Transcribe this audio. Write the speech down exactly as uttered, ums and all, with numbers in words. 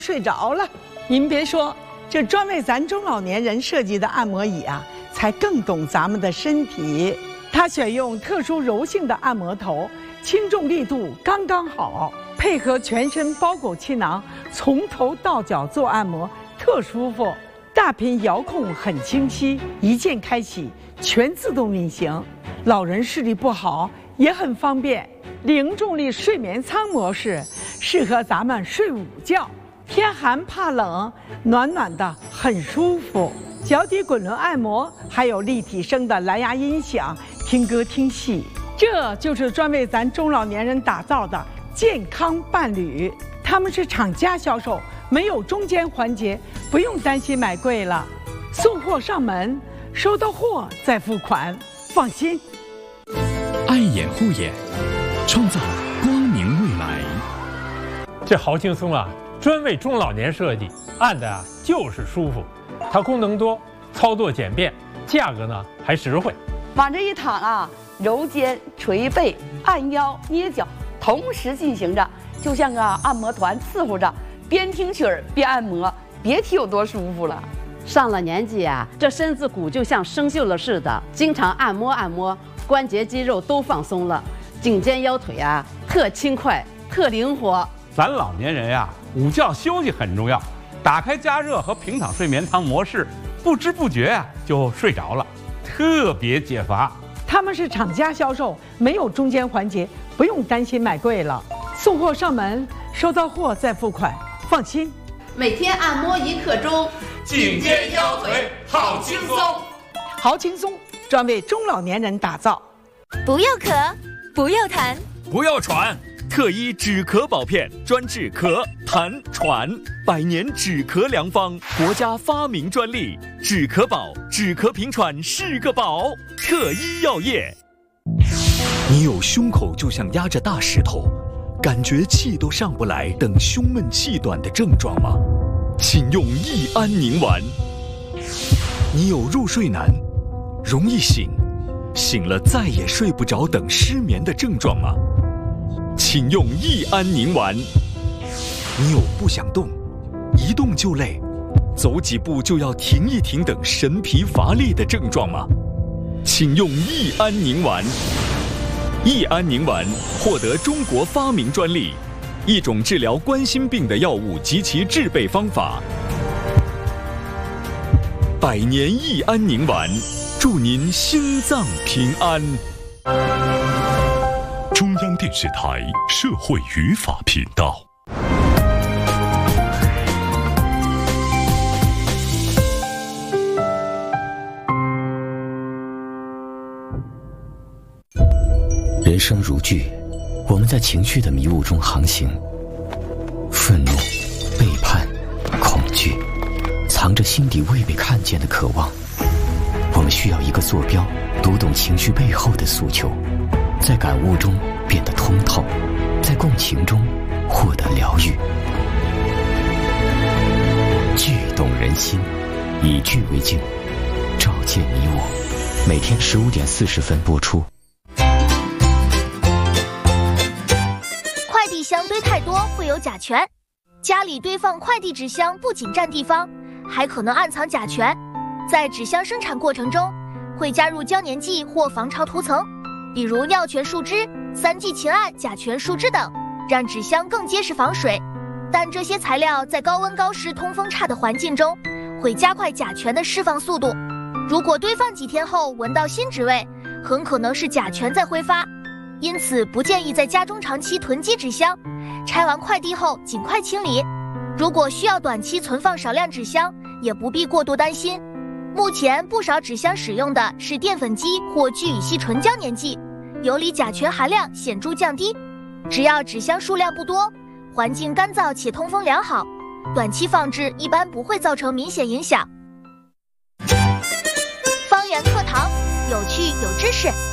睡着了。您别说，这专为咱中老年人设计的按摩椅啊，才更懂咱们的身体。它选用特殊柔性的按摩头，轻重力度刚刚好，配合全身包裹气囊，从头到脚做按摩特舒服。大屏遥控很清晰，一键开启，全自动运行。老人视力不好也很方便。零重力睡眠舱模式适合咱们睡午觉，天寒怕冷，暖暖的很舒服。脚底滚轮按摩，还有立体声的蓝牙音响，听歌听戏。这就是专为咱中老年人打造的健康伴侣。他们是厂家销售，没有中间环节，不用担心买贵了。送货上门，收到货再付款，放心。 爱眼护眼，创造光明未来。 这好轻松啊！专为中老年设计，按的啊就是舒服。它功能多，操作简便，价格呢还实惠。 往这一躺啊，揉肩、捶背、按腰、捏脚，同时进行着，就像个按摩团伺候着，边听曲儿边按摩，别提有多舒服了。 上了年纪啊，这身子骨就像生锈了似的，经常按摩按摩，关节肌肉都放松了，颈肩腰腿啊特轻快，特灵活。 咱老年人呀，午觉休息很重要。打开加热和平躺睡眠舱模式，不知不觉呀就睡着了，特别解乏。 他们是厂家销售，没有中间环节，不用担心买贵了。送货上门，收到货再付款，放心。 每天按摩一刻钟， 颈肩腰腿好轻松， 好轻松，专为中老年人打造。 不要咳，不要痰， 不要喘。特医止咳宝片，专治咳、痰、喘，百年止咳良方，国家发明专利，止咳宝，止咳平喘是个宝。特医药业。你有胸口就像压着大石头，感觉气都上不来等胸闷气短的症状吗？请用益安宁丸。你有入睡难，容易醒，醒了再也睡不着等失眠的症状吗？请用益安宁丸。你有不想动，一动就累，走几步就要停一停等神疲乏力的症状吗？请用益安宁丸。益安宁丸获得中国发明专利，一种治疗冠心病的药物及其制备方法。百年益安宁丸，祝您心脏平安。 中央电视台社会语法频道。 人生如剧，我们在情绪的迷雾中航行，愤怒、背叛、恐惧，藏着心底未被看见的渴望。我们需要一个坐标，读懂情绪背后的诉求，在感悟中变得通透，在共情中获得疗愈。剧动人心，以剧为镜，照见你我。每天十五点四十分播出。 快递箱堆太多会有甲醛，家里堆放快递纸箱不仅占地方，还可能暗藏甲醛。在纸箱生产过程中，会加入胶粘剂或防潮涂层，比如尿醛树脂、三聚氰胺甲醛树脂等，让纸箱更结实防水。但这些材料在高温高湿通风差的环境中，会加快甲醛的释放速度。如果堆放几天后闻到新纸味，很可能是甲醛在挥发。因此不建议在家中长期囤积纸箱，拆完快递后尽快清理。如果需要短期存放少量纸箱，也不必过度担心。目前不少纸箱使用的是淀粉基或聚乙烯醇胶粘剂，游离甲醛含量显著降低。只要纸箱数量不多，环境干燥且通风良好，短期放置一般不会造成明显影响。方圆课堂，有趣有知识。